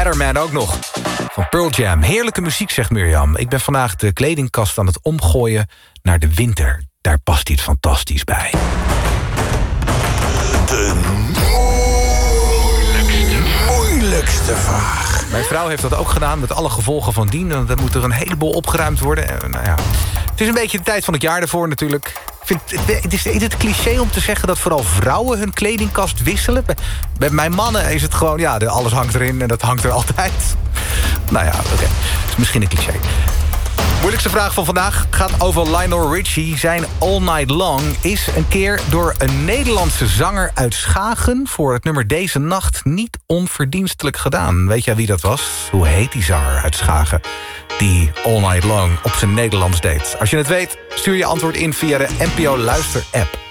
Weatherman ook nog. Van Pearl Jam. Heerlijke muziek, zegt Mirjam. Ik ben vandaag de kledingkast aan het omgooien naar de winter. Daar past iets fantastisch bij. De moeilijkste vraag. Mijn vrouw heeft dat ook gedaan, met alle gevolgen van dien. Dan moet er een heleboel opgeruimd worden. Nou ja. Het is een beetje de tijd van het jaar ervoor natuurlijk. Is het cliché om te zeggen dat vooral vrouwen hun kledingkast wisselen? Bij mijn mannen is het gewoon, ja, alles hangt erin en dat hangt er altijd. Nou ja, oké. Het is misschien een cliché. Moeilijkste vraag van vandaag gaat over Lionel Richie. Zijn All Night Long is een keer door een Nederlandse zanger uit Schagen... voor het nummer Deze Nacht niet onverdienstelijk gedaan. Weet jij wie dat was? Hoe heet die zanger uit Schagen die All Night Long op zijn Nederlands deed? Als je het weet, stuur je antwoord in via de NPO Luister-app.